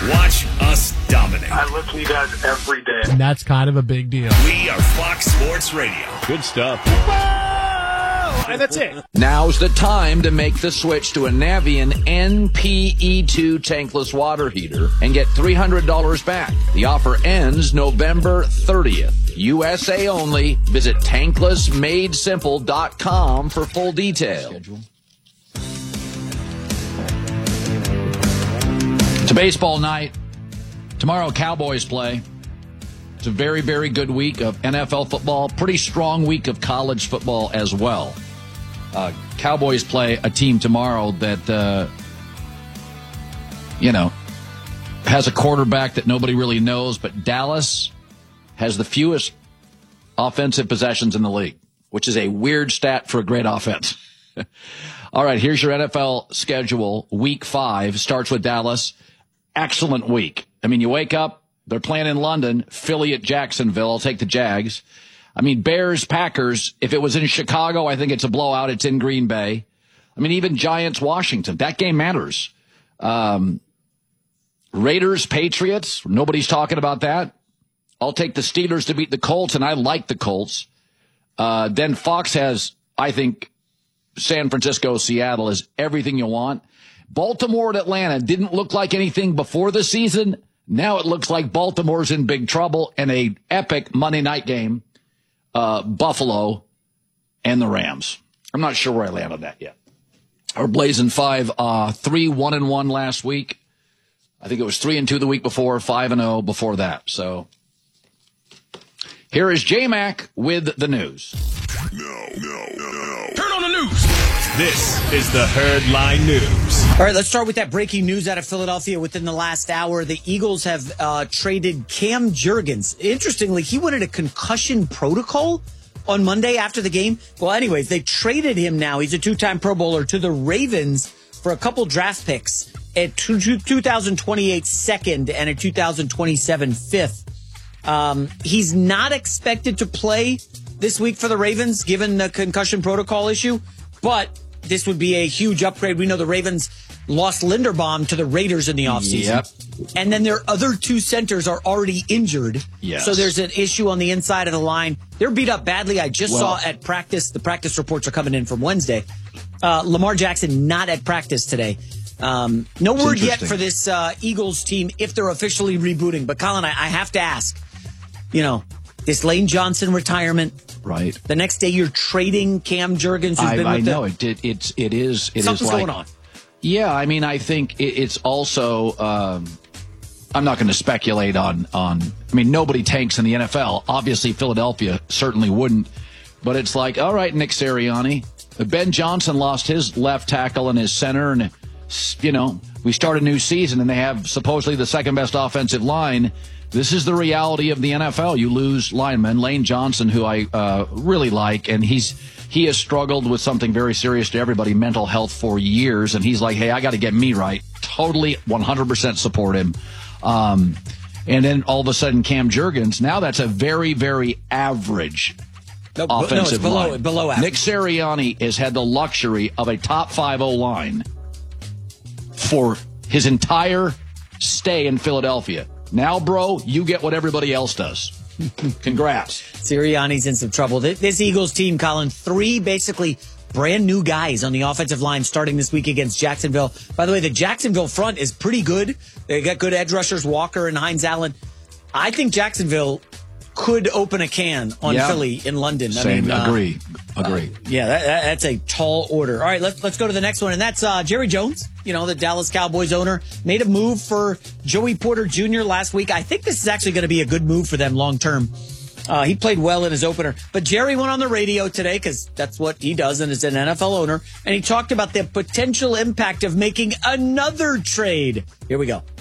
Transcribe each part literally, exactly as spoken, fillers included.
Watch us dominate. I listen to you guys every day. And that's kind of a big deal. We are Fox Sports Radio. Good stuff. And that's it. Now's the time to make the switch to a Navien N P E two tankless water heater and get three hundred dollars back. The offer ends November thirtieth. U S A only. Visit tankless made simple dot com for full details. It's a baseball night. Tomorrow, Cowboys play. It's a very, very good week of N F L football. Pretty strong week of college football as well. Uh, Cowboys play a team tomorrow that, uh, you know, has a quarterback that nobody really knows, but Dallas has the fewest offensive possessions in the league, which is a weird stat for a great offense. All right, here's your N F L schedule. Week five starts with Dallas. Excellent week. I mean, you wake up, they're playing in London, Philly at Jacksonville. I'll take the Jags. I mean, Bears, Packers, if it was in Chicago, I think it's a blowout. It's in Green Bay. I mean, even Giants, Washington. That game matters. Um, Raiders, Patriots. Nobody's talking about that. I'll take the Steelers to beat the Colts, and I like the Colts. Uh, then Fox has, I think, San Francisco, Seattle is everything you want. Baltimore at Atlanta didn't look like anything before the season. Now it looks like Baltimore's in big trouble in a epic Monday night game. Uh, Buffalo and the Rams. I'm not sure where I land on that yet. Our Blazing Five, uh, three, one and one last week. I think it was three and two the week before, five and oh before that. So here is J-Mac with the news. No, no, no, no. Turn on the news. This is the Herdline News. All right, let's start with that breaking news out of Philadelphia within the last hour. The Eagles have uh, traded Cam Jurgens. Interestingly, he wanted a concussion protocol on Monday after the game. Well, anyways, they traded him now. He's a two-time Pro Bowler to the Ravens for a couple draft picks, a two thousand twenty-eight second and a two thousand twenty-seven fifth. Um, he's not expected to play this week for the Ravens, given the concussion protocol issue, but this would be a huge upgrade. We know the Ravens lost Linderbaum to the Raiders in the offseason. Yep. And then their other two centers are already injured. Yes. So there's an issue on the inside of the line. They're beat up badly. I just Well, saw at practice, the practice reports are coming in from Wednesday. Uh, Lamar Jackson not at practice today. Um, no word yet for this uh, Eagles team if they're officially rebooting. But Colin, I, I have to ask, you know, this Lane Johnson retirement. Right. The next day you're trading Cam Jurgens, who's I, been I with know the, it. It it's it is it something's is like, going on. Yeah, I mean, I think it, it's also. Um, I'm not going to speculate on on. I mean, nobody tanks in the N F L. Obviously, Philadelphia certainly wouldn't. But it's like, all right, Nick Sirianni. Ben Johnson lost his left tackle and his center, and you know we start a new season, and they have supposedly the second best offensive line. This is the reality of the N F L. You lose linemen. Lane Johnson, who I uh, really like, and he's he has struggled with something very serious to everybody, mental health, for years. And he's like, hey, I got to get me right. Totally one hundred percent support him. Um, and then all of a sudden, Cam Jurgens, now that's a very, very average no, offensive no, it's below, line. below average. Nick Sirianni has had the luxury of a top five O-line for his entire stay in Philadelphia. Now, bro, you get what everybody else does. Congrats. Sirianni's in some trouble. This, this Eagles team, Colin, three basically brand new guys on the offensive line starting this week against Jacksonville. By the way, the Jacksonville front is pretty good. They got good edge rushers, Walker and Hines Allen. I think Jacksonville could open a can on yeah. Philly in London. Same. I mean, Agree. Uh, Agree. Uh, yeah, that, that, that's a tall order. All right, let's let's go to the next one, and that's uh, Jerry Jones. You know, the Dallas Cowboys owner made a move for Joey Porter Junior last week. I think this is actually going to be a good move for them long term. Uh, he played well in his opener, but Jerry went on the radio today because that's what he does and is an N F L owner, and he talked about the potential impact of making another trade. Here we go.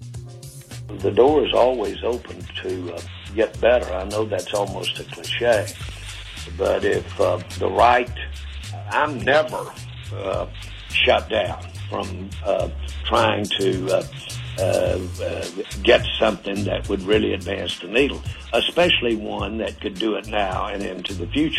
The door is always open to uh, get better. I know that's almost a cliche, but if uh, the right, I'm never uh, shut down from uh, trying to uh, uh, uh, get something that would really advance the needle, especially one that could do it now and into the future.